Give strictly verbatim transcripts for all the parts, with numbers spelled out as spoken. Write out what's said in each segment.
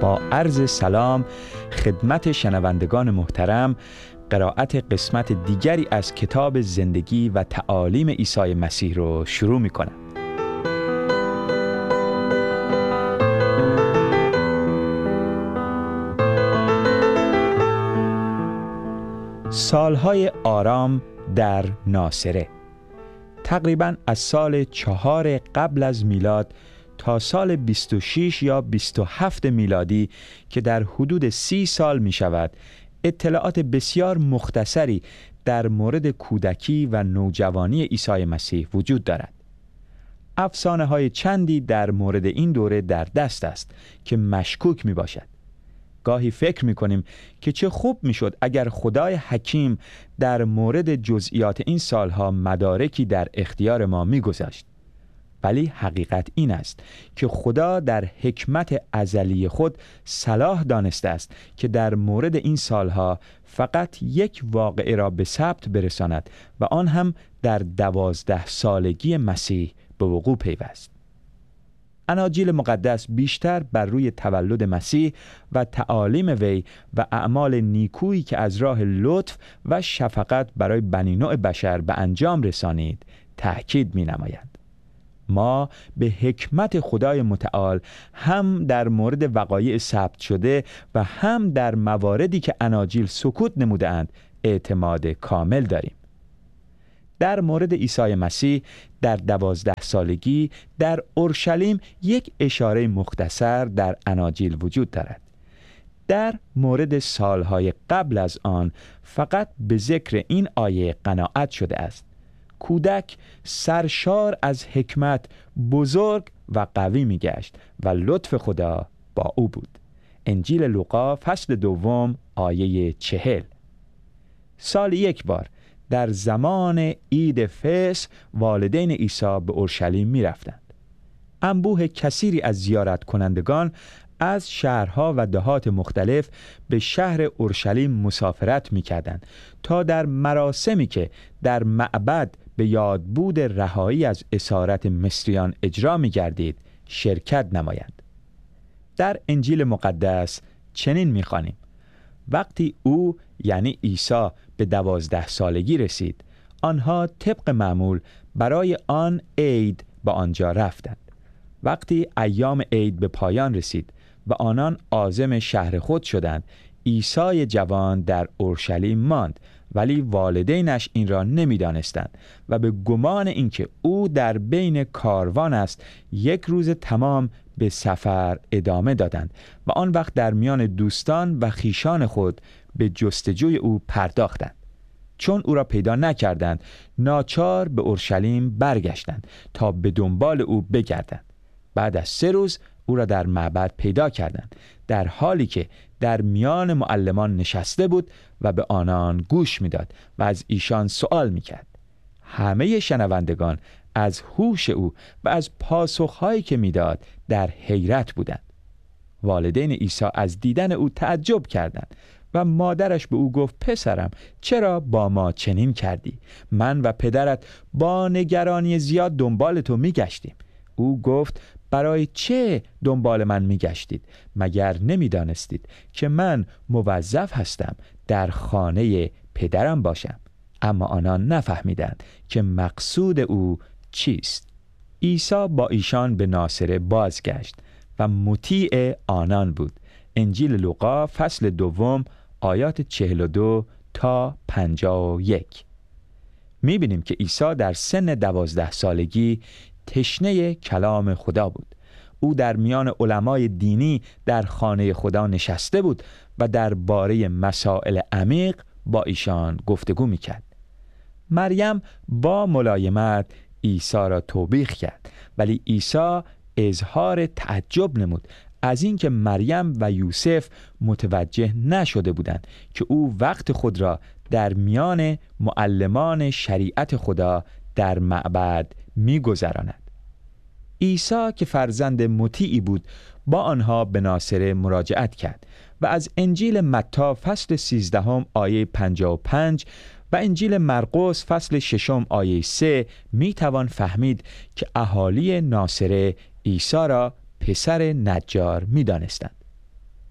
با عرض سلام خدمت شنوندگان محترم، قرائت قسمت دیگری از کتاب زندگی و تعالیم عیسی مسیح رو شروع می کنم. سالهای آرام در ناصره، تقریباً از سال چهار قبل از میلاد تا سال بیست و شش یا بیست و هفت میلادی که در حدود سی سال می شود، اطلاعات بسیار مختصری در مورد کودکی و نوجوانی عیسی مسیح وجود دارد. افسانه های چندی در مورد این دوره در دست است که مشکوک می باشد. گاهی فکر می کنیم که چه خوب می شد اگر خدای حکیم در مورد جزئیات این سالها مدارکی در اختیار ما می گذاشت. ولی حقیقت این است که خدا در حکمت ازلی خود صلاح دانسته است که در مورد این سالها فقط یک واقعه را به ثبت برساند و آن هم در دوازده سالگی مسیح به وقوع پیوست. اناجیل مقدس بیشتر بر روی تولد مسیح و تعالیم وی و اعمال نیکویی که از راه لطف و شفقت برای بنی نوع بشر به انجام رسانید تأکید می نمایند. ما به حکمت خدای متعال هم در مورد وقایع ثبت شده و هم در مواردی که اناجیل سکوت نموده‌اند اعتماد کامل داریم. در مورد عیسی مسیح در دوازده سالگی در اورشلیم یک اشاره مختصر در اناجیل وجود دارد. در مورد سالهای قبل از آن فقط به ذکر این آیه قناعت شده است: کودک سرشار از حکمت بزرگ و قوی می گشت و لطف خدا با او بود. انجیل لوقا فصل دوم آیه چهل. سال یک بار در زمان عید فصح والدین عیسی به اورشلیم می رفتند. انبوه کثیری از زیارت کنندگان از شهرها و دهات مختلف به شهر اورشلیم مسافرت می کردند تا در مراسمی که در معبد به یادبود رهایی از اسارت مصریان اجرا می گردید شرکت نمایند. در انجیل مقدس چنین می خوانیم: وقتی او یعنی عیسی به دوازده سالگی رسید، آنها طبق معمول برای آن عید به آنجا رفتند. وقتی ایام عید به پایان رسید و آنان عازم شهر خود شدند، عیسی جوان در اورشلیم ماند، ولی والدینش این را نمی‌دانستند و به گمان اینکه او در بین کاروان است یک روز تمام به سفر ادامه دادند و آن وقت در میان دوستان و خیشان خود به جستجوی او پرداختند. چون او را پیدا نکردند، ناچار به اورشلیم برگشتند تا به دنبال او بگردند. بعد از سه روز او را در معبد پیدا کردند، در حالی که در میان معلمان نشسته بود و به آنان گوش میداد و از ایشان سوال میکرد. همه شنوندگان از هوش او و از پاسخهایی که میداد در حیرت بودند. والدین عیسی از دیدن او تعجب کردند و مادرش به او گفت: پسرم، چرا با ما چنین کردی؟ من و پدرت با نگرانی زیاد دنبال تو میگشتیم. او گفت: برای چه دنبال من میگشتید؟ مگر نمیدانستید که من موظف هستم در خانه پدرم باشم؟ اما آنان نفهمیدند که مقصود او چیست. عیسی با ایشان به ناصره بازگشت و مطیع آنان بود. انجیل لوقا فصل دوم آیات چهل و دو تا پنجاه و یک. میبینیم که عیسی در سن دوازده سالگی تشنه کلام خدا بود. او در میان علمای دینی در خانه خدا نشسته بود و درباره مسائل عمیق با ایشان گفتگو میکرد. مریم با ملایمت عیسی را توبیخ کرد، ولی عیسی اظهار تعجب نمود از اینکه مریم و یوسف متوجه نشده بودند که او وقت خود را در میان معلمان شریعت خدا در معبد می‌گذراند. عیسی که فرزند مطیعی بود با آنها به ناصره مراجعت کرد و از انجیل متی فصل سیزدهم آیه پنجاه و پنج و انجیل مرقس فصل ششم آیه سه می توان فهمید که اهالی ناصره عیسی را پسر نجار می دانستند.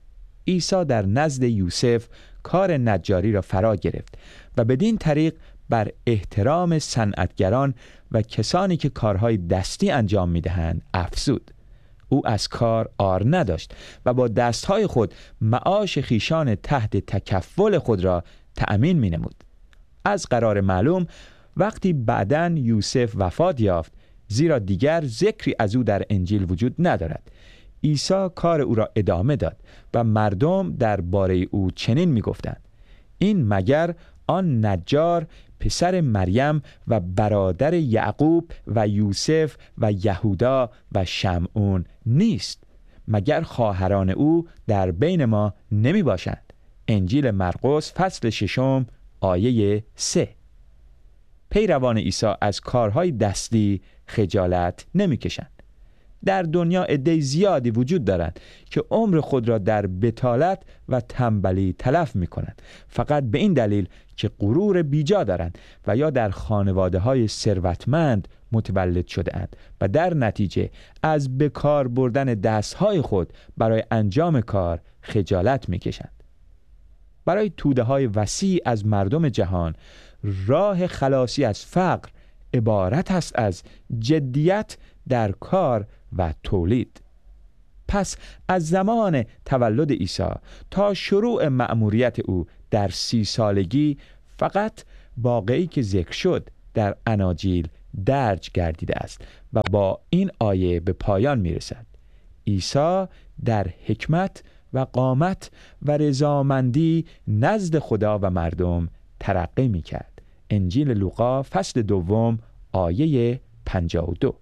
عیسی در نزد یوسف کار نجاری را فرا گرفت و بدین طریق بر احترام صنعتگران و کسانی که کارهای دستی انجام می‌دهند افزود. او از کار عار نداشت و با دستهای خود معاش خیشان تحت تکفل خود را تأمین می‌نمود. از قرار معلوم وقتی بعداً یوسف وفات یافت، زیرا دیگر ذکری از او در انجیل وجود ندارد، عیسی کار او را ادامه داد و مردم درباره او چنین می‌گفتند: این مگر آن نجار پسر مریم و برادر یعقوب و یوسف و یهودا و شمعون نیست؟ مگر خواهران او در بین ما نمی باشند؟ انجیل مرقس فصل ششم آیه سه. پیروان عیسی از کارهای دستی خجالت نمی کشند. در دنیا عده زیادی وجود دارند که عمر خود را در بطالت و تنبلی تلف می کنند، فقط به این دلیل که غرور بیجا دارند و یا در خانواده های ثروتمند متولد شده اند و در نتیجه از بکار بردن دستهای خود برای انجام کار خجالت می کشند. برای توده های وسیع از مردم جهان راه خلاصی از فقر عبارت است از جدیت در کار و تولید. پس از زمان تولد عیسی تا شروع مأموریت او در سی سالگی فقط واقعی که ذکر شد در اناجیل درج گردیده است و با این آیه به پایان می رسد. عیسی در حکمت و قامت و رضامندی نزد خدا و مردم ترقی می کرد. انجیل لوقا فصل دوم آیه پنجاه و دو.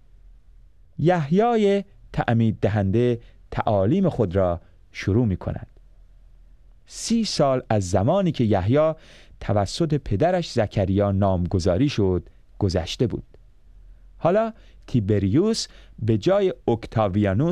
یحیای تعمید دهنده تعالیم خود را شروع می کند. سی سال از زمانی که یحیی توسط پدرش زکریا نامگذاری شد گذشته بود. حالا تیبریوس به جای اکتاویانوس